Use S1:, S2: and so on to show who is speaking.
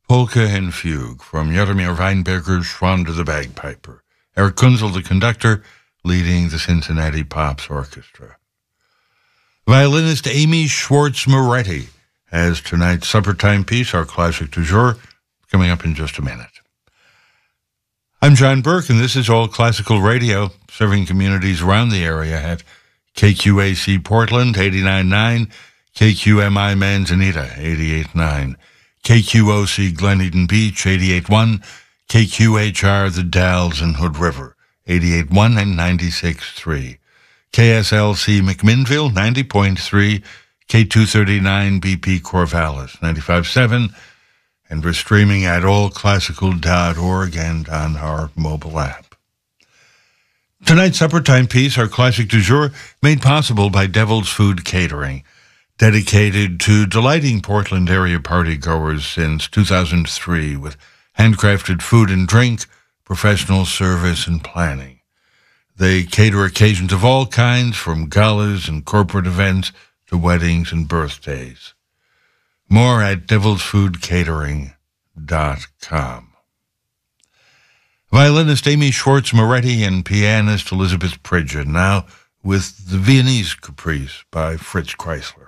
S1: Polka and Fugue from Jaromir Weinberger's Schwander the Bagpiper. Eric Kunzel, the conductor, leading the Cincinnati Pops Orchestra. Violinist Amy Schwartz-Moretti has tonight's suppertime piece, our classic du jour, coming up in just a minute. I'm John Burke, and this is All Classical Radio, serving communities around the area at KQAC Portland, 89.9, KQMI Manzanita, 88.9, KQOC Glen Eden Beach, 88.1, KQHR The Dalles and Hood River, 88.1 and 96.3, KSLC McMinnville, 90.3, K239 BP Corvallis, 95.7, and we're streaming at allclassical.org and on our mobile app. Tonight's suppertime piece, our classic du jour, made possible by Devil's Food Catering, dedicated to delighting Portland area partygoers since 2003 with handcrafted food and drink, professional service, and planning. They cater occasions of all kinds, from galas and corporate events to weddings and birthdays. More at devilsfoodcatering.com. Violinist Amy Schwartz-Moretti and pianist Elizabeth Pridgeon, now with the Viennese Caprice by Fritz Kreisler.